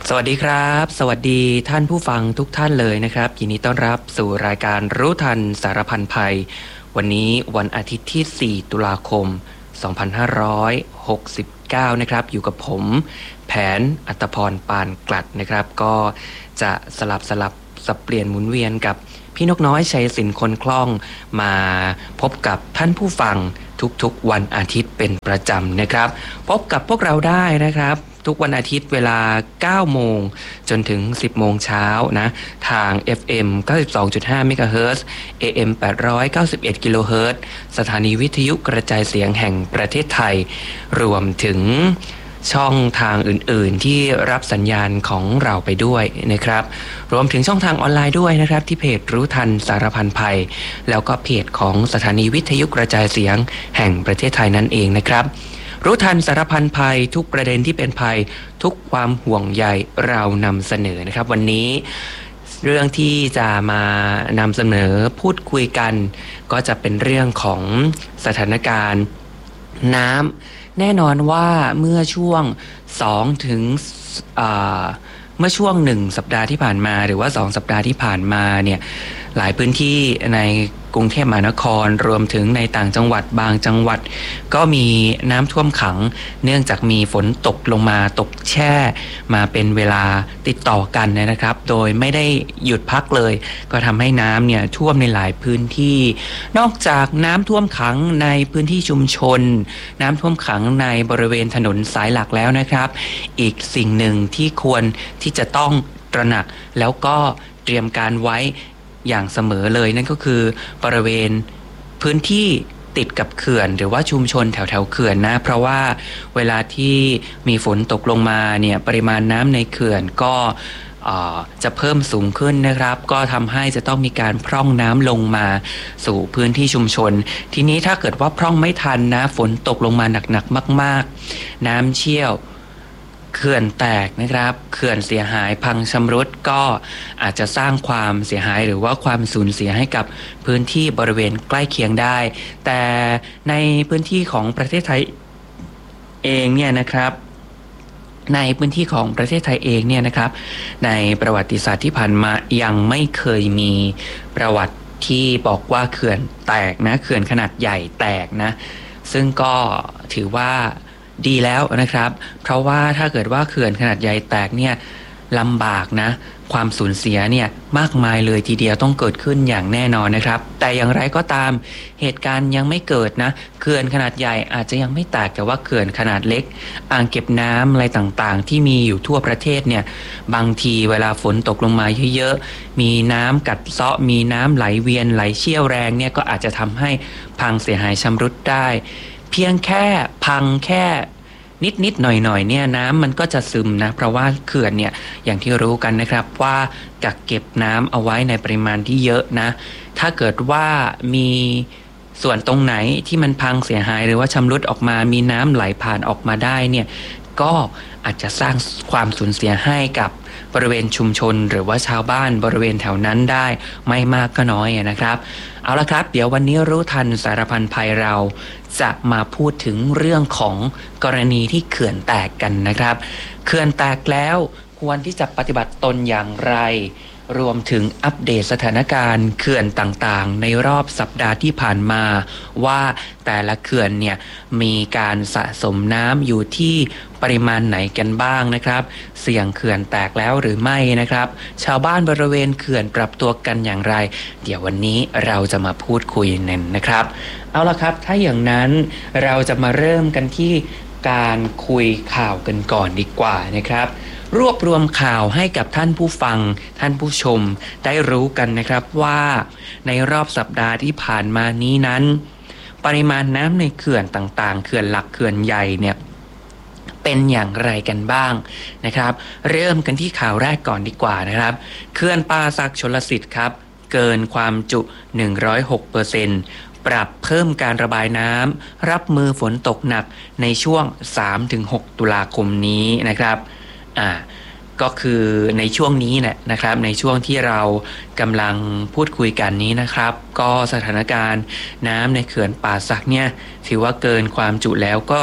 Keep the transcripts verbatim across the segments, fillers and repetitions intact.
สวัสดีครับสวัสดีท่านผู้ฟังทุกท่านเลยนะครับยินดีต้อนรับสู่รายการรู้ทันสารพันภัยวันนี้วันอาทิตย์ที่สี่ตุลาคมสองพันห้าร้อยหกสิบเก้านะครับอยู่กับผมแผนอัตพรปานกลัดนะครับก็จะสลับสลับสับเปลี่ยนหมุนเวียนกับพี่นกน้อยชัยศิลป์คนคล่องมาพบกับท่านผู้ฟังทุกๆวันอาทิตย์เป็นประจำนะครับพบกับพวกเราได้นะครับทุกวันอาทิตย์เวลา เก้าโมงจนถึง สิบโมงเช้านะทาง เอฟ เอ็ม เก้าสิบสองจุดห้า เมกะเฮิรตซ์ เอ เอ็ม แปดร้อยเก้าสิบเอ็ด กิโลเฮิรตซ์สถานีวิทยุกระจายเสียงแห่งประเทศไทยรวมถึงช่องทางอื่นๆที่รับสัญญาณของเราไปด้วยนะครับรวมถึงช่องทางออนไลน์ด้วยนะครับที่เพจรู้ทันสารพันภัยแล้วก็เพจของสถานีวิทยุกระจายเสียงแห่งประเทศไทยนั่นเองนะครับรู้ทันสารพันภัยทุกประเด็นที่เป็นภัยทุกความห่วงใยเรานำเสนอนะครับวันนี้เรื่องที่จะมานำเสนอพูดคุยกันก็จะเป็นเรื่องของสถานการณ์น้ำแน่นอนว่าเมื่อช่วงสองถึงอ่าเมื่อช่วงหนึ่งสัปดาห์ที่ผ่านมาหรือว่าสองสัปดาห์ที่ผ่านมาเนี่ยหลายพื้นที่ในกรุงเทพมหานครรวมถึงในต่างจังหวัดบางจังหวัดก็มีน้ำท่วมขังเนื่องจากมีฝนตกลงมาตกแช่มาเป็นเวลาติดต่อกันนะครับโดยไม่ได้หยุดพักเลยก็ทำให้น้ำเนี่ยท่วมในหลายพื้นที่นอกจากน้ำท่วมขังในพื้นที่ชุมชนน้ำท่วมขังในบริเวณถนนสายหลักแล้วนะครับอีกสิ่งหนึ่งที่ควรที่จะต้องตระหนักแล้วก็เตรียมการไว้อย่างเสมอเลยนั่นก็คือบริเวณพื้นที่ติดกับเขื่อนหรือว่าชุมชนแถวแถวเขื่อนนะเพราะว่าเวลาที่มีฝนตกลงมาเนี่ยปริมาณน้ำในเขื่อนก็จะเพิ่มสูงขึ้นนะครับก็ทำให้จะต้องมีการพร่องน้ำลงมาสู่พื้นที่ชุมชนทีนี้ถ้าเกิดว่าพร่องไม่ทันนะฝนตกลงมาหนักๆมากๆน้ำเชี่ยวเขื่อนแตกนะครับเขื่อนเสียหายพังชำรุดก็อาจจะสร้างความเสียหายหรือว่าความสูญเสียให้กับพื้นที่บริเวณใกล้เคียงได้แต่ในพื้นที่ของประเทศไทยเองเนี่ยนะครับในพื้นที่ของประเทศไทยเองเนี่ยนะครับในประวัติศาสตร์ที่ผ่านมายังไม่เคยมีประวัติที่บอกว่าเขื่อนแตกนะเขื่อนขนาดใหญ่แตกนะซึ่งก็ถือว่าดีแล้วนะครับเพราะว่าถ้าเกิดว่าเขื่อนขนาดใหญ่แตกเนี่ยลำบากนะความสูญเสียเนี่ยมากมายเลยทีเดียวต้องเกิดขึ้นอย่างแน่นอนนะครับแต่อย่างไรก็ตามเหตุการณ์ยังไม่เกิดนะเขื่อนขนาดใหญ่อาจจะยังไม่แตกแต่ว่าเขื่อนขนาดเล็กอ่างเก็บน้ำอะไรต่างๆที่มีอยู่ทั่วประเทศเนี่ยบางทีเวลาฝนตกลงมาเยอะๆมีน้ำกัดเซาะมีน้ำไหลเวียนไหลเชี่ยวแรงเนี่ยก็อาจจะทำให้พังเสียหายชำรุดได้เพียงแค่พังแค่นิดนิดหน่อยหน่อยเนี่ยน้ำมันก็จะซึมนะเพราะว่าเขื่อนเนี่ยอย่างที่รู้กันนะครับว่ากักเก็บน้ำเอาไว้ในปริมาณที่เยอะนะถ้าเกิดว่ามีส่วนตรงไหนที่มันพังเสียหายหรือว่าชำรุดออกมามีน้ำไหลผ่านออกมาได้เนี่ยก็อาจจะสร้างความสูญเสียให้กับบริเวณชุมชนหรือว่าชาวบ้านบริเวณแถวนั้นได้ไม่มากก็น้อยนะครับเอาละครับเดี๋ยววันนี้รู้ทันสารพันภัยเราจะมาพูดถึงเรื่องของกรณีที่เขื่อนแตกกันนะครับเขื่อนแตกแล้วควรที่จะปฏิบัติตนอย่างไรรวมถึงอัปเดตสถานการณ์เขื่อนต่างๆในรอบสัปดาห์ที่ผ่านมาว่าแต่ละเขื่อนเนี่ยมีการสะสมน้ำอยู่ที่ปริมาณไหนกันบ้างนะครับเสี่ยงเขื่อนแตกแล้วหรือไม่นะครับชาวบ้านบริเวณเขื่อนปรับตัวกันอย่างไรเดี๋ยววันนี้เราจะมาพูดคุยกันนะครับเอาละครับถ้าอย่างนั้นเราจะมาเริ่มกันที่การคุยข่าวกันก่อนดีกว่านะครับรวบรวมข่าวให้กับท่านผู้ฟังท่านผู้ชมได้รู้กันนะครับว่าในรอบสัปดาห์ที่ผ่านมานี้นั้นปริมาณน้ำในเขื่อนต่างๆเขื่อนหลักเขื่อนใหญ่เนี่ยเป็นอย่างไรกันบ้างนะครับเริ่มกันที่ข่าวแรกก่อนดีกว่านะครับเขื่อนป่าสักชลสิทธิ์ครับเกินความจุ หนึ่งร้อยหกเปอร์เซ็นต์ ปรับเพิ่มการระบายน้ำรับมือฝนตกหนักในช่วง สามถึงหก ตุลาคมนี้นะครับอ่าก็คือในช่วงนี้แหละนะครับในช่วงที่เรากำลังพูดคุยกันนี้นะครับก็สถานการณ์น้ำในเขื่อนป่าสักเนี่ยถือว่าเกินความจุแล้วก็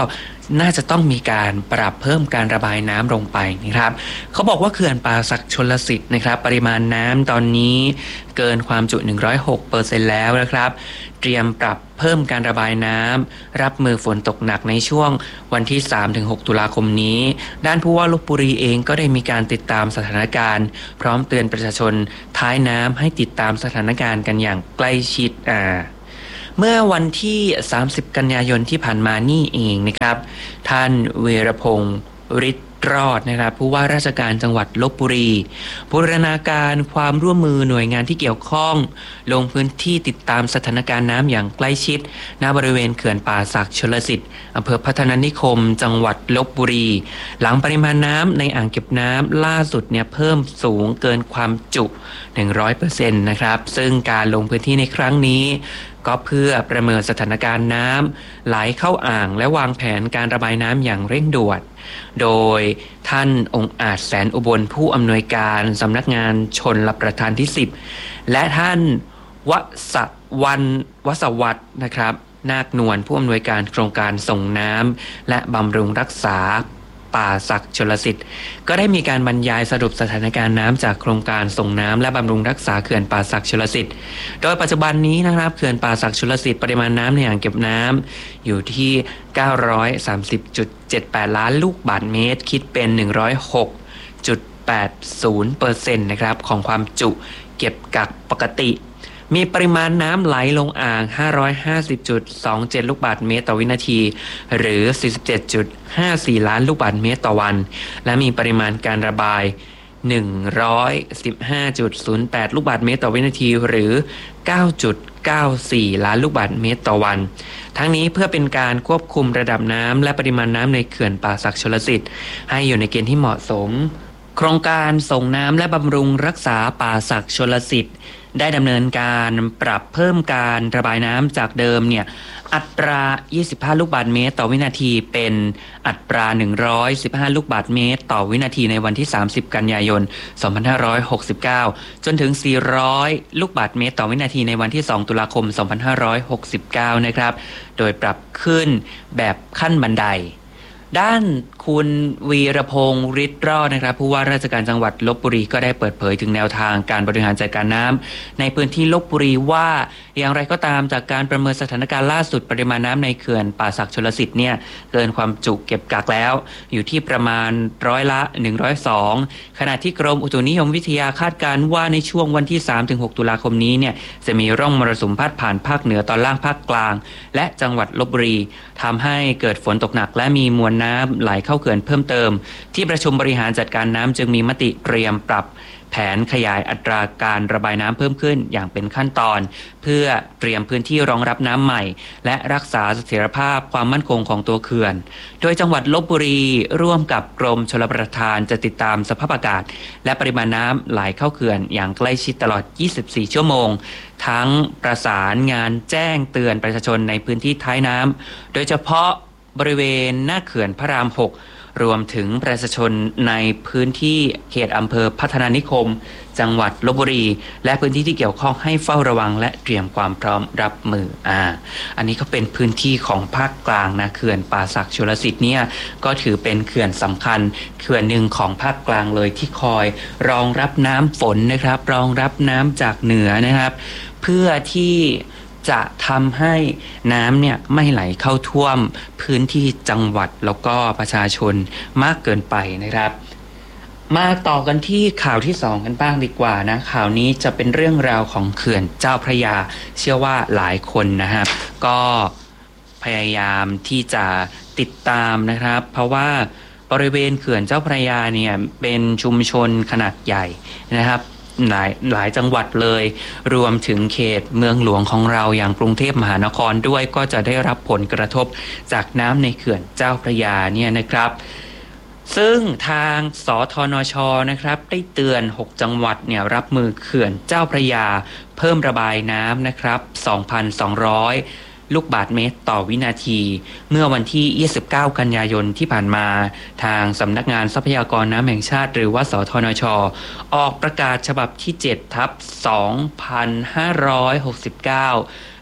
น่าจะต้องมีการปรับเพิ่มการระบายน้ำลงไปนะครับเขาบอกว่าเขื่อนป่าสักชลสิทธิ์นะครับปริมาณน้ำตอนนี้เกินความจุ หนึ่งร้อยหกเปอร์เซ็นต์ แล้วนะครับเตรียมปรับเพิ่มการระบายน้ำรับมือฝนตกหนักในช่วงวันที่ สามถึงหก ตุลาคมนี้ด้านผู้ว่าลพบุรีเองก็ได้มีการติดตามสถานการณ์พร้อมเตือนประชาชนท้ายน้ำให้ติดตามสถานการณ์กันอย่างใกล้ชิดอ่าเมื่อวันที่ สามสิบ กันยายนที่ผ่านมานี่เองนะครับท่านเวรพงษ์ฤทธิ์รอดนะครับผู้ว่าราชการจังหวัดลพบุรีบูรณาการความร่วมมือหน่วยงานที่เกี่ยวข้องลงพื้นที่ติดตามสถานการณ์น้ำอย่างใกล้ชิดณบริเวณเขื่อนป่าสักชลสิทธิ์อำเภอพัฒนานิคมจังหวัดลพบุรีหลังปริมาณน้ำในอ่างเก็บน้ำล่าสุดเนี่ยเพิ่มสูงเกินความจุ หนึ่งร้อยเปอร์เซ็นต์ นะครับซึ่งการลงพื้นที่ในครั้งนี้ก็เพื่อประเมินสถานการณ์น้ำไหลเข้าอ่างและวางแผนการระบายน้ำอย่างเร่งด่วนโดยท่านองค์อาจแสนอุบลผู้อำนวยการสำนักงานชลประทานที่สิบและท่านวสวรรณวสวัฒน์นะครับนาคนวลผู้อำนวยการโครงการส่งน้ำและบำรุงรักษาป่าสักชลสิทธิ์ก็ได้มีการบรรยายสรุปสถานการณ์น้ำจากโครงการส่งน้ำและบำรุงรักษาเขื่อนป่าสักชลสิทธิ์โดยปัจจุบันนี้นะครับเขื่อนป่าสักชลสิทธิ์ปริมาณน้ำในอ่างเก็บน้ำอยู่ที่ เก้าร้อยสามสิบจุดเจ็ดแปด ล้านลูกบาศก์เมตรคิดเป็น หนึ่งร้อยหกจุดแปดศูนย์เปอร์เซ็นต์ นะครับของความจุเก็บกักปกติมีปริมาณน้ำไหลลงอ่าง ห้าร้อยห้าสิบจุดสองเจ็ด ลูกบาศก์เมตรต่อวินาทีหรือ สี่สิบเจ็ดจุดห้าสี่ ล้านลูกบาศก์เมตรต่อวันและมีปริมาณการระบาย หนึ่งร้อยสิบห้าจุดศูนย์แปด ลูกบาศก์เมตรต่อวินาทีหรือ เก้าจุดเก้าสี่ ล้านลูกบาศก์เมตรต่อวันทั้งนี้เพื่อเป็นการควบคุมระดับน้ำและปริมาณน้ำในเขื่อนป่าสักชลสิทธิ์ให้อยู่ในเกณฑ์ที่เหมาะสมโครงการส่งน้ำและบำรุงรักษาป่าสักชลสิทธิ์ได้ดำเนินการปรับเพิ่มการระบายน้ำจากเดิมเนี่ยอัตรายี่สิบห้าลูกบาศก์เมตรต่อวินาทีเป็นอัตราหนึ่งร้อยสิบห้าลูกบาศก์เมตรต่อวินาทีในวันที่สามสิบกันยายนสองพันห้าร้อยหกสิบเก้าจนถึงสี่ร้อยลูกบาศก์เมตรต่อวินาทีในวันที่สองตุลาคมสองพันห้าร้อยหกสิบเก้านะครับโดยปรับขึ้นแบบขั้นบันไดด้านคุณวีรพงษ์ฤทธิ์รอดนะครับผู้ว่าราชการจังหวัดลพบุรีก็ได้เปิดเผยถึงแนวทางการบริหารจัดการน้ำในพื้นที่ลพบุรีว่าอย่างไรก็ตามจากการประเมินสถานการณ์ล่าสุดปริมาณน้ำในเขื่อนป่าสักชลสิทธิ์เนี่ยเกินความจุเก็บกักแล้วอยู่ที่ประมาณร้อยละหนึ่งร้อยสองขณะที่กรมอุตุนิยมวิทยาคาดการณ์ว่าในช่วงวันที่ สามถึงหก ตุลาคมนี้เนี่ยจะมีร่องมรสุมพัดผ่านภาคเหนือตอนล่างภาคกลางและจังหวัดลพบุรีทำให้เกิดฝนตกหนักและมีมวลน้ำไหลเข้าเขื่อนเพิ่มเติมที่ประชุมบริหารจัดการน้ำจึงมีมติเตรียมปรับแผนขยายอัตราการระบายน้ำเพิ่มขึ้นอย่างเป็นขั้นตอนเพื่อเตรียมพื้นที่รองรับน้ำใหม่และรักษาเสถียรภาพความมั่นคงของตัวเขื่อนโดยจังหวัดลพบุรีร่วมกับกรมชลประทานจะติดตามสภาพอากาศและปริมาณน้ำไหลเข้าเขื่อนอย่างใกล้ชิดตลอดยี่สิบสี่ชั่วโมงทั้งประสานงานแจ้งเตือนประชาชนในพื้นที่ท้ายน้ำโดยเฉพาะบริเวณหน้าเขื่อนพระรามหกรวมถึงประชาชนในพื้นที่เขตอำเภอพัฒนานิคมจังหวัดลพบุรีและพื้นที่ที่เกี่ยวข้องให้เฝ้าระวังและเตรียมความพร้อมรับมืออ่าอันนี้ก็เป็นพื้นที่ของภาคกลางนะเขื่อนป่าสักชลสิทธิ์เนี่ยก็ถือเป็นเขื่อนสำคัญเขื่อนหนึ่งของภาคกลางเลยที่คอยรองรับน้ำฝนนะครับรองรับน้ำจากเหนือนะครับเพื่อที่จะทำให้น้ำเนี่ยไม่ไหลเข้าท่วมพื้นที่จังหวัดแล้วก็ประชาชนมากเกินไปนะครับมาต่อกันที่ข่าวที่สองกันบ้างดีกว่านะข่าวนี้จะเป็นเรื่องราวของเขื่อนเจ้าพระยาเชื่อว่าหลายคนนะครับก็พยายามที่จะติดตามนะครับเพราะว่าบริเวณเขื่อนเจ้าพระยาเนี่ยเป็นชุมชนขนาดใหญ่นะครับหลายหลายจังหวัดเลยรวมถึงเขตเมืองหลวงของเราอย่างกรุงเทพมหานครด้วยก็จะได้รับผลกระทบจากน้ำในเขื่อนเจ้าพระยาเนี่ยนะครับซึ่งทางสธนช.นะครับได้เตือนหกจังหวัดเนี่ยรับมือเขื่อนเจ้าพระยาเพิ่มระบายน้ำนะครับ สองพันสองร้อยลูกบาศก์เมตรต่อวินาทีเมื่อวันที่ยี่สิบเก้ากันยายนที่ผ่านมาทางสำนักงานทรัพยากรน้ำแห่งชาติหรือว่าสธนช.ออกประกาศฉบับที่เจ็ดทับสองพันห้าร้อยหกสิบเก้า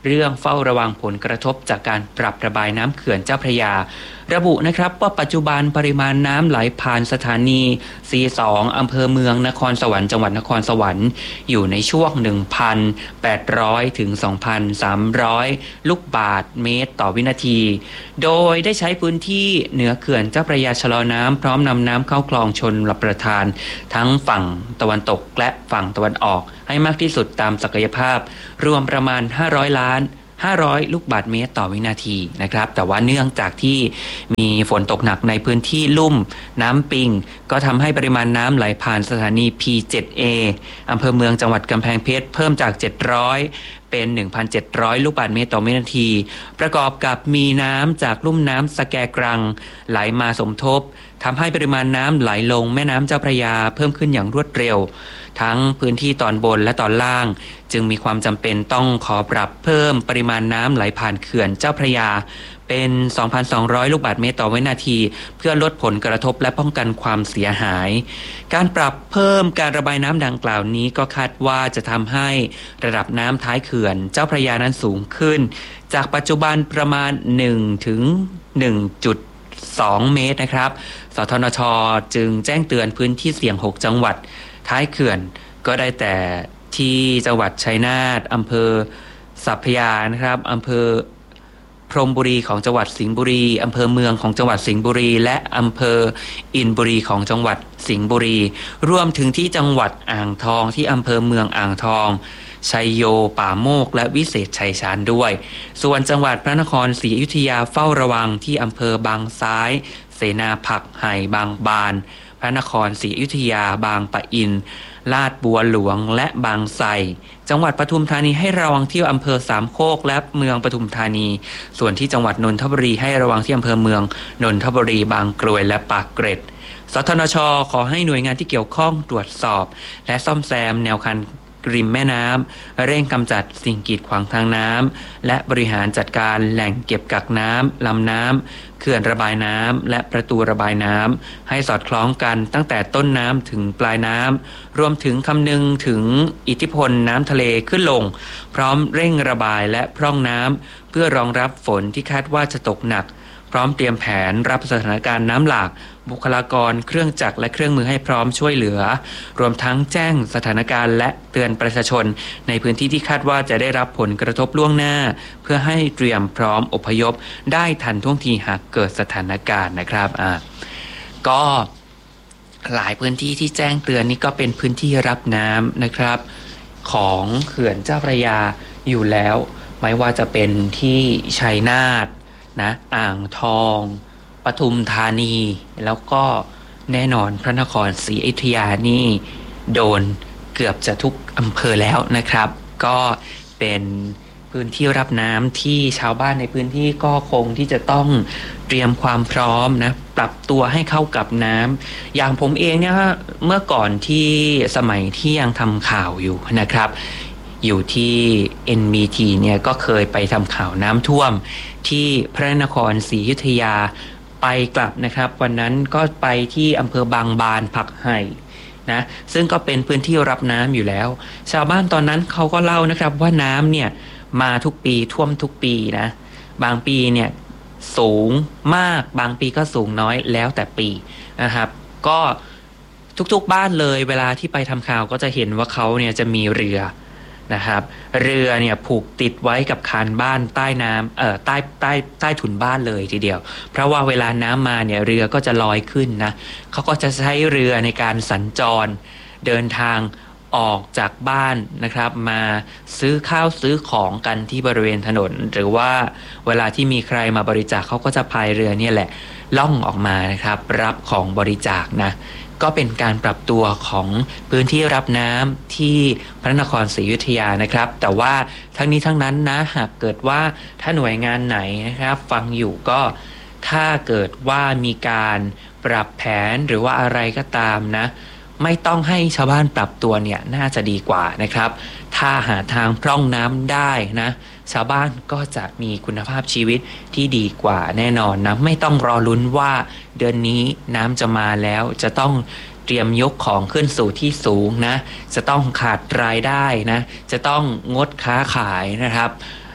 เรื่องเฝ้าระวังผลกระทบจากการปรับระบายน้ำเขื่อนเจ้าพระยาระบุนะครับว่าปัจจุบันปริมาณน้ำไหลผ่านสถานี ซี สอง อำเภอเมืองนครสวรรค์จังหวัดนครสวรรค์อยู่ในช่วง หนึ่งพันแปดร้อย ถึง สองพันสามร้อย ลูกบาศก์เมตรต่อวินาทีโดยได้ใช้พื้นที่เหนือเขื่อนเจ้าพระยาชะลอน้ำพร้อมนำน้ำเข้าคลองชลประทานทั้งฝั่งตะวันตกและฝั่งตะวันออกให้มากที่สุดตามศักยภาพรวมประมาณห้าร้อยล้านห้าร้อยลูกบาศก์เมตรต่อวินาทีนะครับแต่ว่าเนื่องจากที่มีฝนตกหนักในพื้นที่ลุ่มน้ำปิงก็ทำให้ปริมาณน้ำไหลผ่านสถานี พี เซเว่น เอ อำเภอเมืองจังหวัดกำแพงเพชรเพิ่มจากเจ็ดร้อยเป็น หนึ่งพันเจ็ดร้อย ลูกบาศก์เมตรต่อวินาทีประกอบกับมีน้ำจากลุ่มน้ำสแกกรังไหลมาสมทบทำให้ปริมาณน้ำไหลลงแม่น้ำเจ้าพระยาเพิ่มขึ้นอย่างรวดเร็วทั้งพื้นที่ตอนบนและตอนล่างจึงมีความจำเป็นต้องขอปรับเพิ่มปริมาณน้ำไหลผ่านเขื่อนเจ้าพระยาเป็น สองพันสองร้อย ลูกบาศก์เมตรต่อวินาทีเพื่อลดผลกระทบและป้องกันความเสียหายการปรับเพิ่มการระบายน้ำดังกล่าวนี้ก็คาดว่าจะทำให้ระดับน้ำท้ายเขื่อนเจ้าพระยานั้นสูงขึ้นจากปัจจุบันประมาณ หนึ่งถึงหนึ่งจุดสอง เมตรนะครับสทนช.จึงแจ้งเตือนพื้นที่เสี่ยงหกจังหวัดท้ายเขื่อนก็ได้แต่ที่จังหวัดชัยนาทอำเภอสัพพยานะครับอำเภอพรหมบุรีของจังหวัดสิงห์บุรีอำเภอเมืองของจังหวัดสิงห์บุรีและอำเภออินบุรีของจังหวัดสิงห์บุรีรวมถึงที่จังหวัดอ่างทองที่อำเภอเมืองอ่างทองชัยโยป่าโมกและวิเศษชัยชาญด้วยส่วนจังหวัดพระนครศรีอยุธยาเฝ้าระวังที่อำเภอบางซ้ายเสนาผักไห่บางบานพระนครศรีอยุธยาบางปะอินลาดบัวหลวงและบางไทรจังหวัดปทุมธานีให้ระวังที่อำเภอสามโคกและเมืองปทุมธานีส่วนที่จังหวัดนนทบุรีให้ระวังที่อำเภอเมืองนนทบุรีบางกรวยและปากเกร็ดสทนช.ขอให้หน่วยงานที่เกี่ยวข้องตรวจสอบและซ่อมแซมแนวคันริมแม่น้ำเร่งกำจัดสิ่งกีดขวางทางน้ำและบริหารจัดการแหล่งเก็บกักน้ำลำน้ำเขื่อนระบายน้ำและประตูระบายน้ำให้สอดคล้องกันตั้งแต่ต้นน้ำถึงปลายน้ำรวมถึงคำนึงถึงอิทธิพลน้ำทะเลขึ้นลงพร้อมเร่งระบายและพร่องน้ำเพื่อรองรับฝนที่คาดว่าจะตกหนักพร้อมเตรียมแผนรับสถานการณ์น้ำหลากบุคลากรเครื่องจักรและเครื่องมือให้พร้อมช่วยเหลือรวมทั้งแจ้งสถานการณ์และเตือนประชาชนในพื้นที่ที่คาดว่าจะได้รับผลกระทบล่วงหน้าเพื่อให้เตรียมพร้อมอพยพได้ทันท่วงทีหากเกิดสถานการณ์นะครับอ่าก็หลายพื้นที่ที่แจ้งเตือนนี่ก็เป็นพื้นที่รับน้ำนะครับของเขื่อนเจ้าพระยาอยู่แล้วไม่ว่าจะเป็นที่ชัยนาทนะอ่างทองปทุมธานีแล้วก็แน่นอนพระนครศรีอยุธยานี่โดนเกือบจะทุกอำเภอแล้วนะครับก็เป็นพื้นที่รับน้ำที่ชาวบ้านในพื้นที่ก็คงที่จะต้องเตรียมความพร้อมนะปรับตัวให้เข้ากับน้ำอย่างผมเองเนี่ยเมื่อก่อนที่สมัยที่ยังทำข่าวอยู่นะครับอยู่ที่ เอ็น บี ที เนี่ยก็เคยไปทำข่าวน้ำท่วมที่พระนครศรีอยุธยาไปกลับนะครับวันนั้นก็ไปที่อำเภอบางบานผักไห่นะซึ่งก็เป็นพื้นที่รับน้ำอยู่แล้วชาวบ้านตอนนั้นเขาก็เล่านะครับว่าน้ำเนี่ยมาทุกปีท่วมทุกปีนะบางปีเนี่ยสูงมากบางปีก็สูงน้อยแล้วแต่ปีนะครับก็ทุกๆบ้านเลยเวลาที่ไปทำข่าวก็จะเห็นว่าเขาเนี่ยจะมีเรือนะครับเรือเนี่ยผูกติดไว้กับคานบ้านใต้น้ำเอ่อใต้ใต้ใต้ถุนบ้านเลยทีเดียวเพราะว่าเวลาน้ำมาเนี่ยเรือก็จะลอยขึ้นนะเขาก็จะใช้เรือในการสัญจรเดินทางออกจากบ้านนะครับมาซื้อข้าวซื้อของกันที่บริเวณถนนหรือว่าเวลาที่มีใครมาบริจาคเขาก็จะพายเรือเนี่ยแหละล่องออกมานะครับรับของบริจาคนะก็เป็นการปรับตัวของพื้นที่รับน้ำที่พระนครศรีอยุธยานะครับแต่ว่าทั้งนี้ทั้งนั้นนะหากเกิดว่าถ้าหน่วยงานไหนนะครับฟังอยู่ก็ถ้าเกิดว่ามีการปรับแผนหรือว่าอะไรก็ตามนะไม่ต้องให้ชาวบ้านปรับตัวเนี่ยน่าจะดีกว่านะครับถ้าหาทางพร่องน้ำได้นะชาวบ้านก็จะมีคุณภาพชีวิตที่ดีกว่าแน่นอนนะไม่ต้องรอลุ้นว่าเดือนนี้น้ำจะมาแล้วจะต้องเตรียมยกของขึ้นสู่ที่สูงนะจะต้องขาดรายได้นะจะต้องงดค้าขายนะครับ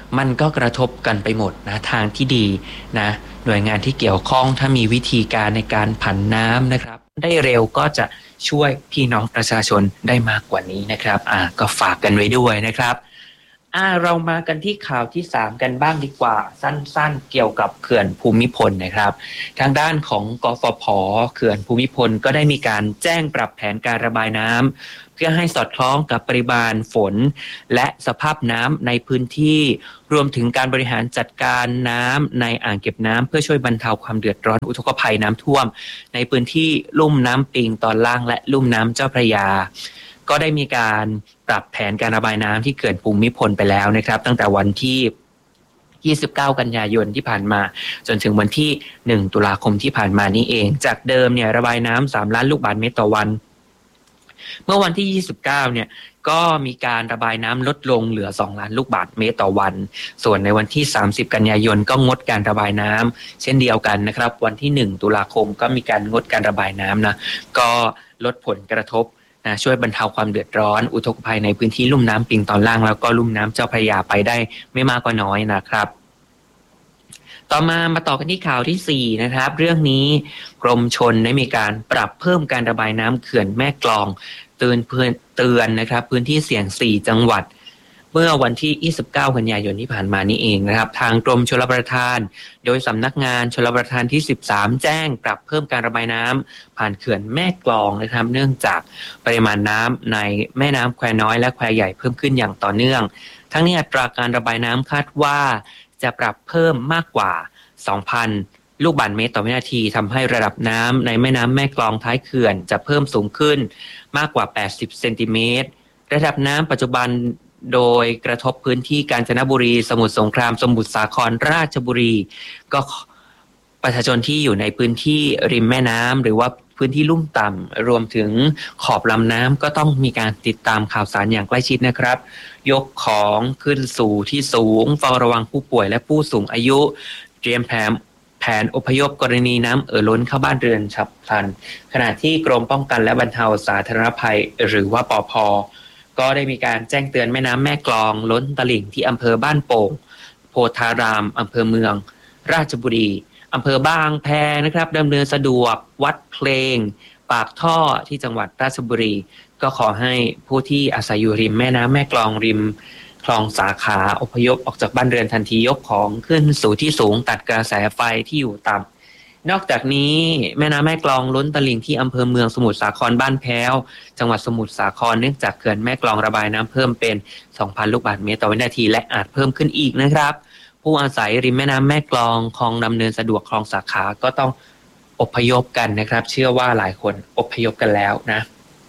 มันก็กระทบกันไปหมดนะทางที่ดีนะหน่วยงานที่เกี่ยวข้องถ้ามีวิธีการในการผันน้ำนะครับได้เร็วก็จะช่วยพี่น้องประชาชนได้มากกว่านี้นะครับอ่าก็ฝากกันไว้ด้วยนะครับอ่าเรามากันที่ข่าวที่สามกันบ้างดีกว่าสั้นๆเกี่ยวกับเขื่อนภูมิพลนะครับทางด้านของกฟผ.เขื่อนภูมิพลก็ได้มีการแจ้งปรับแผนการระบายน้ำเพื่อให้สอดคล้องกับปริมาณฝนและสภาพน้ำในพื้นที่รวมถึงการบริหารจัดการน้ำในอ่างเก็บน้ำเพื่อช่วยบรรเทาความเดือดร้อนอุทกภัยน้ำท่วมในพื้นที่ลุ่มน้ำปิงตอนล่างและลุ่มน้ำเจ้าพระยาก็ได้มีการปรับแผนการระบายน้ำที่เขื่อนภูมิพลไปแล้วนะครับตั้งแต่วันที่ยี่สิบเก้ากันยายนที่ผ่านมาจนถึงวันที่หนึ่งตุลาคมที่ผ่านมานี้เองจากเดิมเนี่ยระบายน้ำสามล้านลูกบาศก์เมตรต่อวันเมื่อวันที่ยี่สิบเก้าเนี่ยก็มีการระบายน้ำลดลงเหลือสองล้านลูกบาศก์เมตรต่อวันส่วนในวันที่สามสิบกันยายนก็งดการระบายน้ำเช่นเดียวกันนะครับวันที่หนึ่งตุลาคมก็มีการงดการระบายน้ำนะก็ลดผลกระทบนะช่วยบรรเทาความเดือดร้อนอุทกภัยในพื้นที่ลุ่มน้ำปิงตอนล่างแล้วก็ลุ่มน้ำเจ้าพระยาไปได้ไม่มากก็น้อยนะครับต่อมามาต่อกันที่ข่าวที่สี่นะครับเรื่องนี้กรมชลได้มีการปรับเพิ่มการระบายน้ำเขื่อนแม่กลองเตือนเพื่อนเตือนนะครับพื้นที่เสี่ยงสี่จังหวัดเมื่อวันที่ยี่สิบเก้ากันยายนที่ผ่านมานี้เองนะครับทางกรมชลประทานโดยสำนักงานชลประทานที่สิบสามแจ้งปรับเพิ่มการระบายน้ำผ่านเขื่อนแม่กลองนะครับเนื่องจากปริมาณน้ำในแม่น้ำแควน้อยและแควใหญ่เพิ่มขึ้นอย่างต่อเนื่องทั้งนี้อัตราการระบายน้ำคาดว่าจะปรับเพิ่มมากกว่า สองพัน ลูกบาศก์เมตรต่อวินาทีทำให้ระดับน้ำในแม่น้ำแม่กลองท้ายเขื่อนจะเพิ่มสูงขึ้นมากกว่าแปดสิบเซนติเมตรระดับน้ำปัจจุบันโดยกระทบพื้นที่กาญจนบุรีสมุทรสงครามสมุทรสาครราชบุรีก็ประชาชนที่อยู่ในพื้นที่ริมแม่น้ำหรือว่าพื้นที่ลุ่มต่ำรวมถึงขอบลำน้ำก็ต้องมีการติดตามข่าวสารอย่างใกล้ชิดนะครับยกของขึ้นสู่ที่สูงเฝ้าระวังผู้ป่วยและผู้สูงอายุเตรียมแผนแผนอพยพกรณีน้ำเอ่อล้นเข้าบ้านเรือนฉับพลันขณะที่กรมป้องกันและบรรเทาสาธารณภัยหรือว่าปภ.ก็ได้มีการแจ้งเตือนแม่น้ำแม่กลองล้นตลิ่งที่อำเภอบ้านโป่งโพธารามอำเภอเมืองราชบุรีอำเภอบางแพนะครับดำเนินสะดวกวัดเพลงปากท่อที่จังหวัดราชบุรีก็ขอให้ผู้ที่อาศัยอยู่ริมแม่น้ำแม่กลองริมคลองสาขาอพยพออกจากบ้านเรือนทันทียกของขึ้นสู่ที่สูงตัดกระแสไฟที่อยู่ต่ำนอกจากนี้แม่น้ำแม่กลองล้นตลิ่งที่อำเภอเมืองสมุทรสาครบ้านแพ้วจังหวัดสมุทรสาครเนื่องจากเขื่อนแม่กลองระบายน้ำเพิ่มเป็น สองพัน ลูกบาศก์เมตรต่อวินาทีและอาจเพิ่มขึ้นอีกนะครับผู้อาศัยริมแม่น้ำแม่กลองคลองดำเนินสะดวกคลองสาขาก็ต้องอพยพกันนะครับเชื่อว่าหลายคนอพยพกันแล้วนะ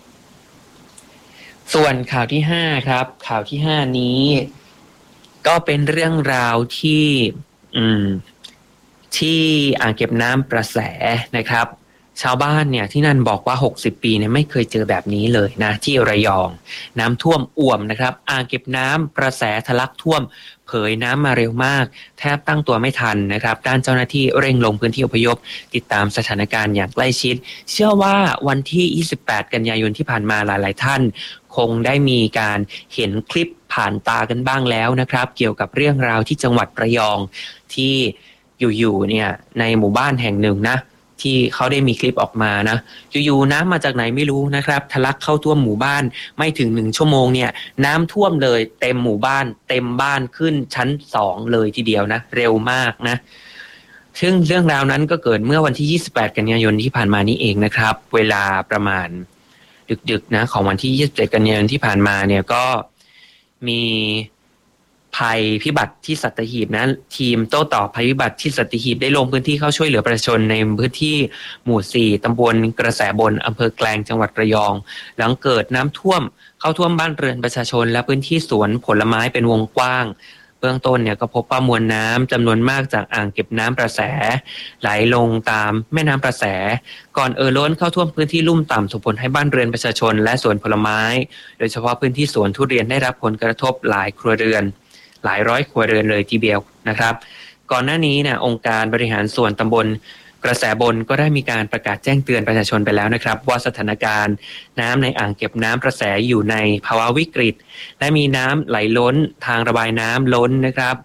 ส่วนข่าวที่ห้าครับข่าวที่ห้านี้ก็เป็นเรื่องราวที่อืมที่อ่างเก็บน้ำประแสนะครับชาวบ้านเนี่ยที่นั่นบอกว่าหกสิบปีเนี่ยไม่เคยเจอแบบนี้เลยนะที่ระยองน้ำท่วมอ่วมนะครับอ่างเก็บน้ำประแสทะลักท่วมเผยน้ำมาเร็วมากแทบตั้งตัวไม่ทันนะครับด้านเจ้าหน้าที่เร่งลงพื้นที่อพยพติดตามสถานการณ์อย่างใกล้ชิดเชื่อว่าวันที่ยี่สิบแปดกันยายนที่ผ่านมาหลายๆท่านคงได้มีการเห็นคลิปผ่านตากันบ้างแล้วนะครับเกี่ยวกับเรื่องราวที่จังหวัดระยองที่อยู่ๆเนี่ยในหมู่บ้านแห่งหนึ่งนะที่เขาได้มีคลิปออกมานะอยู่ๆน้ำมาจากไหนไม่รู้นะครับทะลักเข้าท่วมหมู่บ้านไม่ถึงหนึ่งชั่วโมงเนี่ยน้ำท่วมเลยเต็มหมู่บ้านเต็มบ้านขึ้นชั้นสองเลยทีเดียวนะเร็วมากนะซึ่งเรื่องราวนั้นก็เกิดเมื่อวันที่ยี่สิบแปดกันยายนที่ผ่านมานี้เองนะครับเวลาประมาณดึกๆนะของวันที่ยี่สิบเจ็ดกันยายนที่ผ่านมาเนี่ยก็มีภัยพิบัติที่สัตหีบนะทีมโต้ตอบภัยพิบัติที่สัตหีบได้ลงพื้นที่เข้าช่วยเหลือประชาชนในพื้นที่หมู่สี่ตำบลกระแสบนอำเภอแกลงจังหวัดระยองหลังเกิดน้ำท่วมเข้าท่วมบ้านเรือนประชาชนและพื้นที่สวนผลไม้เป็นวงกว้างเบื้องต้นเนี่ยก็พบว่ามวลน้ำจำนวนมากจากอ่างเก็บน้ำประแสไหลลงตามแม่น้ำประแสก่อนเอ่อล้นเข้าท่วมพื้นที่ลุ่มต่ำส่งผลให้บ้านเรือนประชาชนและสวนผลไม้โดยเฉพาะพื้นที่สวนทุเรียนได้รับผลกระทบหลายครัวเรือนหลายร้อยครัวเรือนเลยทีเดียวนะครับก่อนหน้านี้เนี่ยองค์การบริหารส่วนตำบลกระแสบนก็ได้มีการประกาศแจ้งเตือนประชาชนไปแล้วนะครับว่าสถานการณ์น้ำในอ่างเก็บน้ำประแสอยู่ในภาวะวิกฤตและมีน้ำไหลล้นทางระบายน้ำล้นนะครับ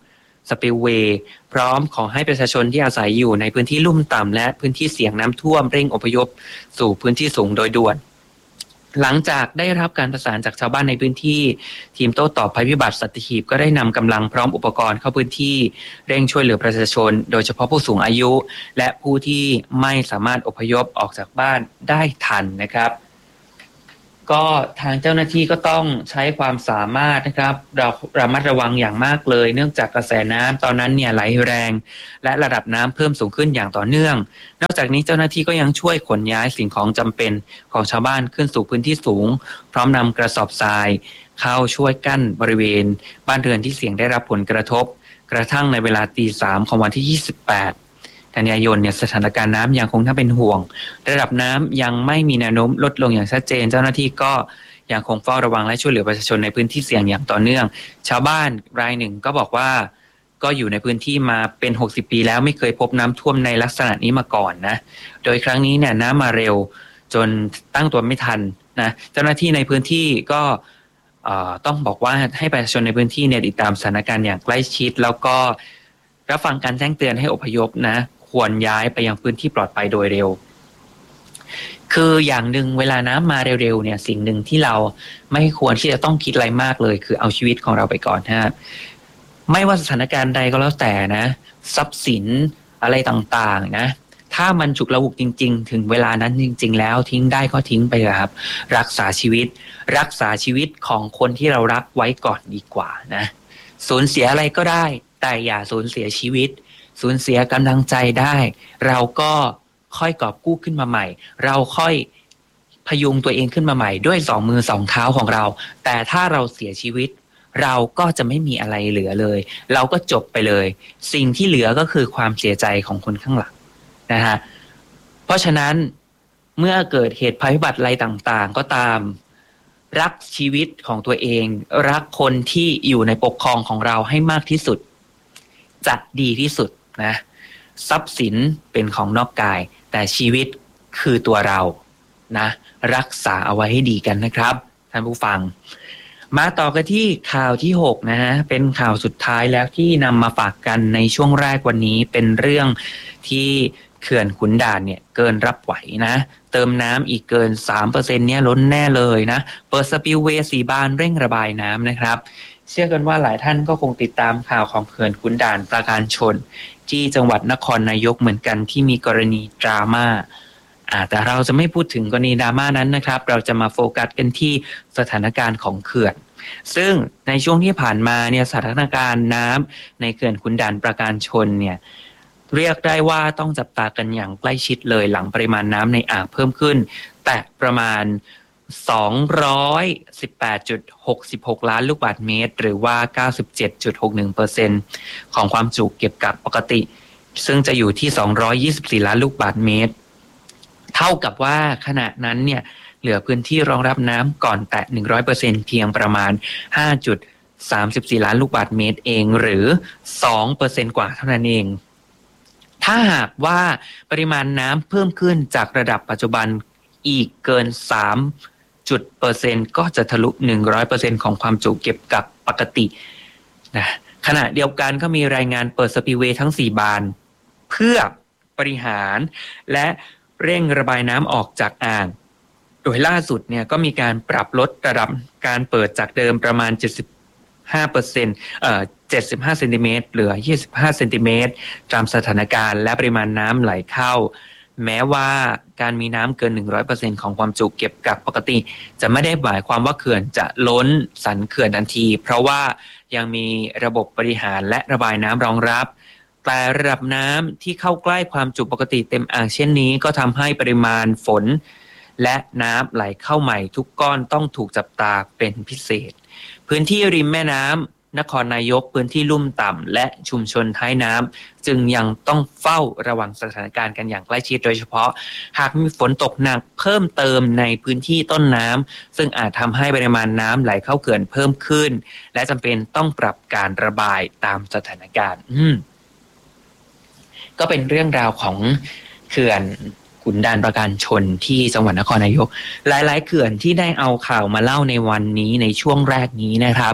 สปิลเวย์พร้อมขอให้ประชาชนที่อาศัยอยู่ในพื้นที่ลุ่มต่ำและพื้นที่เสี่ยงน้ำท่วมเร่งอพยพสู่พื้นที่สูงโดยด่วนหลังจากได้รับการประสานจากชาวบ้านในพื้นที่ทีมโต้ตอบภัยพิบัติสัตหีบก็ได้นำกำลังพร้อมอุปกรณ์เข้าพื้นที่เร่งช่วยเหลือประชาชนโดยเฉพาะผู้สูงอายุและผู้ที่ไม่สามารถอพยพออกจากบ้านได้ทันนะครับก็ทางเจ้าหน้าที่ก็ต้องใช้ความสามารถนะครับเราระมัดระวังอย่างมากเลยเนื่องจากกระแสน้ำตอนนั้นเนี่ยไหลแรงและระดับน้ำเพิ่มสูงขึ้นอย่างต่อเนื่องนอกจากนี้เจ้าหน้าที่ก็ยังช่วยขนย้ายสิ่งของจำเป็นของชาวบ้านขึ้นสู่พื้นที่สูงพร้อมนำกระสอบทรายเข้าช่วยกั้นบริเวณบ้านเรือนที่เสี่ยงได้รับผลกระทบกระทั่งในเวลาตีสามของวันที่ยี่สิบแปดกันยายนเนี่ยสถานการณ์น้ำยังคงน่าเป็นห่วงระดับน้ำยังไม่มีแนวโน้มลดลงอย่างชัดเจนเจ้าหน้าที่ก็ยังคงเฝ้าระวังและช่วยเหลือประชาชนในพื้นที่เสี่ยงอย่างต่อเนื่องชาวบ้านรายหนึ่งก็บอกว่าก็อยู่ในพื้นที่มาเป็นหกสิบปีแล้วไม่เคยพบน้ำท่วมในลักษณะนี้มาก่อนนะโดยครั้งนี้เนี่ยน้ำมาเร็วจนตั้งตัวไม่ทันนะเจ้าหน้าที่ในพื้นที่ก็ต้องบอกว่าให้ประชาชนในพื้นที่เนี่ยติดตามสถานการณ์อย่างใกล้ชิดแล้วก็รับฟังการแจ้งเตือนให้อพยพนะควรย้ายไปยังพื้นที่ปลอดภัยโดยเร็วคืออย่างหนึ่งเวลาน้ำมาเร็วๆเนี่ยสิ่งหนึ่งที่เราไม่ควรที่จะต้องคิดอะไรมากเลยคือเอาชีวิตของเราไปก่อนฮะไม่ว่าสถานการณ์ใดก็แล้วแต่นะทรัพย์สินอะไรต่างๆนะถ้ามันฉุกละหุกจริงๆถึงเวลานั้นจริงๆแล้วทิ้งได้ก็ทิ้งไปครับรักษาชีวิตรักษาชีวิตของคนที่เรารักไว้ก่อนดีกว่านะสูญเสียอะไรก็ได้แต่อย่าสูญเสียชีวิตสูญเสียกำลังใจได้เราก็ค่อยกอบกู้ขึ้นมาใหม่เราค่อยพยุงตัวเองขึ้นมาใหม่ด้วยสองมือสองเท้าของเราแต่ถ้าเราเสียชีวิตเราก็จะไม่มีอะไรเหลือเลยเราก็จบไปเลยสิ่งที่เหลือก็คือความเสียใจของคนข้างหลังนะฮะเพราะฉะนั้นเมื่อเกิดเหตุภัยพิบัติอะไรต่างๆก็ตามรักชีวิตของตัวเองรักคนที่อยู่ในปกครองของเราให้มากที่สุดจะดีที่สุดนะทรัพย์สินเป็นของนอกกายแต่ชีวิตคือตัวเรานะรักษาเอาไว้ให้ดีกันนะครับท่านผู้ฟังมาต่อกันที่ข่าวที่หกนะฮะเป็นข่าวสุดท้ายแล้วที่นำมาฝากกันในช่วงแรกวันนี้เป็นเรื่องที่เขื่อนขุนด่านเนี่ยเกินรับไหวนะเติมน้ำอีกเกิน สามเปอร์เซ็นต์ เนี่ยล้นแน่เลยนะเปิดสปิลเวย์สี่บานเร่งระบายน้ำนะครับเชื่อกันว่าหลายท่านก็คงติดตามข่าวของเขื่อนขุนด่านปราการชนที่จังหวัดนครนายกเหมือนกันที่มีกรณีดราม่าแต่เราจะไม่พูดถึงกรณีดราม่านั้นนะครับเราจะมาโฟกัสกันที่สถานการณ์ของเขื่อนซึ่งในช่วงที่ผ่านมาเนี่ยสถานการณ์น้ำในเขื่อนขุนด่านปราการชนเนี่ยเรียกได้ว่าต้องจับตากันอย่างใกล้ชิดเลยหลังปริมาณน้ำในอ่างเพิ่มขึ้นแต่ประมาณสองร้อยสิบแปดจุดหกหก ล้านลูกบาศก์เมตรหรือว่า เก้าสิบเจ็ดจุดหกหนึ่งเปอร์เซ็นต์ ของความจุเก็บกักปกติซึ่งจะอยู่ที่สองร้อยยี่สิบสี่ล้านลูกบาศก์เมตรเท่ากับว่าขณะนั้นเนี่ยเหลือพื้นที่รองรับน้ำก่อนแตะ หนึ่งร้อยเปอร์เซ็นต์ เพียงประมาณ ห้าจุดสามสี่ ล้านลูกบาศก์เมตรเองหรือ สองเปอร์เซ็นต์ กว่าเท่านั้นเองถ้าหากว่าปริมาณน้ำเพิ่มขึ้นจากระดับปัจจุบันอีกเกินสามจุดเปอร์เซ็นต์ก็จะทะลุ หนึ่งร้อยเปอร์เซ็นต์ ของความจุเก็บกักปกตินะขณะเดียวกันก็มีรายงานเปิดสปิลเวย์ทั้งสี่บานเพื่อบริหารและเร่งระบายน้ำออกจากอ่างโดยล่าสุดเนี่ยก็มีการปรับลดระดับการเปิดจากเดิมประมาณเจ็ดสิบห้าเปอร์เซ็นต์ เอ่อเจ็ดสิบห้าเซนติเมตรเหลือยี่สิบห้าเซนติเมตรตามสถานการณ์และปริมาณน้ำไหลเข้าแม้ว่าการมีน้ำเกิน หนึ่งร้อยเปอร์เซ็นต์ ของความจุเก็บกักปกติจะไม่ได้หมายความว่าเขื่อนจะล้นสันเขื่อนทันทีเพราะว่ายังมีระบบบริหารและระบายน้ำรองรับแต่ระดับน้ำที่เข้าใกล้ความจุปกติเต็มอ่างเช่นนี้ก็ทำให้ปริมาณฝนและน้ำไหลเข้าใหม่ทุกก้อนต้องถูกจับตาเป็นพิเศษพื้นที่ริมแม่น้ำนครนายกพื้นที่ลุ่มต่ำและชุมชนท้ายน้ำจึงยังต้องเฝ้าระวังสถานการณ์กันอย่างใกล้ชิดโดยเฉพาะหากมีฝนตกหนักเพิ่มเติมในพื้นที่ต้นน้ำซึ่งอาจทำให้ปริมาณน้ำไหลเข้าเขื่อนเพิ่มขึ้นและจำเป็นต้องปรับการระบายตามสถานการณ์อืมก็เป็นเรื่องราวของเขื่อนขุนด่านปราการชนที่จังหวัดนครนายกหลายๆเขื่อนที่ได้เอาข่าวมาเล่าในวันนี้ในช่วงแรกนี้นะครับ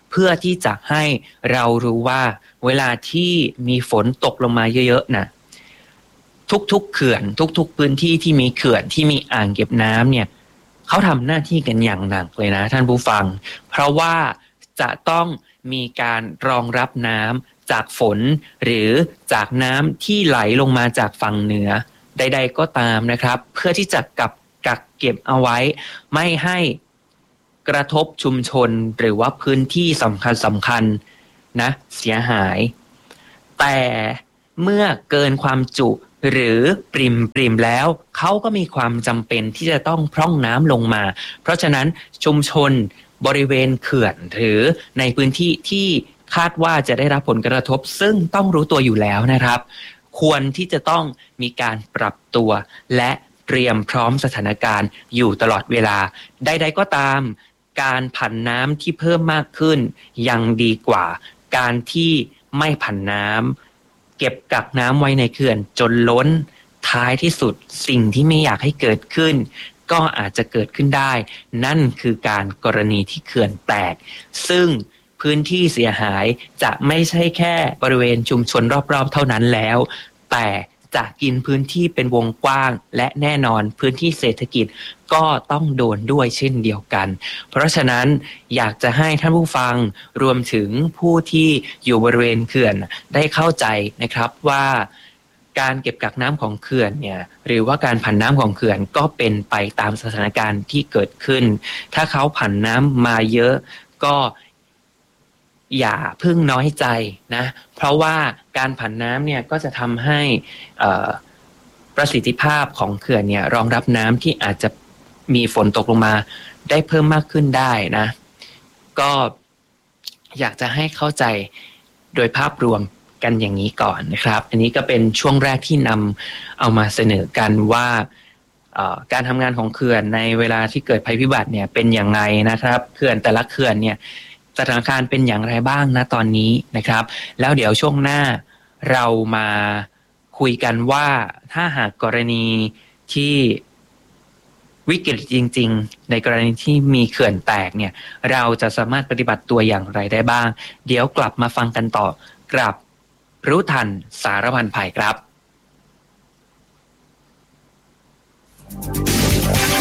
เพื่อที่จะให้เรารู้ว่าเวลาที่มีฝนตกลงมาเยอะๆนะทุกๆเขื่อนทุกๆพื้นที่ที่มีเขื่อนที่มีอ่างเก็บน้ำเนี่ยเขาทำหน้าที่กันอย่างหนักเลยนะท่านผู้ฟังเพราะว่าจะต้องมีการรองรับน้ำจากฝนหรือจากน้ำที่ไหลลงมาจากฝั่งเหนือใดๆก็ตามนะครับเพื่อที่จะกักกักเก็บเอาไว้ไม่ให้กระทบชุมชนหรือว่าพื้นที่สำคัญสำคัญนะเสียหายแต่เมื่อเกินความจุหรือปริมปริมแล้วเขาก็มีความจำเป็นที่จะต้องพร่องน้ำลงมาเพราะฉะนั้นชุมชนบริเวณเขื่อนหรือในพื้นที่ที่คาดว่าจะได้รับผลกระทบซึ่งต้องรู้ตัวอยู่แล้วนะครับควรที่จะต้องมีการปรับตัวและเตรียมพร้อมสถานการณ์อยู่ตลอดเวลาใดๆก็ตามการผันน้ำที่เพิ่มมากขึ้นยังดีกว่าการที่ไม่ผันน้ำเก็บกักน้ำไว้ในเขื่อนจนล้นท้ายที่สุดสิ่งที่ไม่อยากให้เกิดขึ้นก็อาจจะเกิดขึ้นได้นั่นคือการกรณีที่เขื่อนแตกซึ่งพื้นที่เสียหายจะไม่ใช่แค่บริเวณชุมชนรอบๆเท่านั้นแล้วแต่จะกินพื้นที่เป็นวงกว้างและแน่นอนพื้นที่เศรษฐกิจก็ต้องโดนด้วยเช่นเดียวกันเพราะฉะนั้นอยากจะให้ท่านผู้ฟังรวมถึงผู้ที่อยู่บริเวณเขื่อนได้เข้าใจนะครับว่าการเก็บกักน้ำของเขื่อนเนี่ยหรือว่าการผันน้ำของเขื่อนก็เป็นไปตามสถานการณ์ที่เกิดขึ้นถ้าเขาผันน้ำมาเยอะก็อย่าเพิ่งน้อยใจนะเพราะว่าการผันน้ำเนี่ยก็จะทำให้ประสิทธิภาพของเขื่อนเนี่ยรองรับน้ำที่อาจจะมีฝนตกลงมาได้เพิ่มมากขึ้นได้นะก็อยากจะให้เข้าใจโดยภาพรวมกันอย่างนี้ก่อนนะครับอันนี้ก็เป็นช่วงแรกที่นำเอามาเสนอกันว่าการทำงานของเขื่อนในเวลาที่เกิดภัยพิบัติเนี่ยเป็นอย่างไรนะครับเขื่อนแต่ละเขื่อนเนี่ยสถานการณ์เป็นอย่างไรบ้างนะตอนนี้นะครับแล้วเดี๋ยวช่วงหน้าเรามาคุยกันว่าถ้าหากกรณีที่วิกฤตจริงๆในกรณีที่มีเขื่อนแตกเนี่ยเราจะสามารถปฏิบัติตัวอย่างไรได้บ้างเดี๋ยวกลับมาฟังกันต่อกับรู้ทันสารพันภัยครับ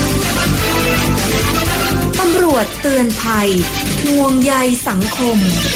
ตำรวจเตือนภัยห่วงใยสังคม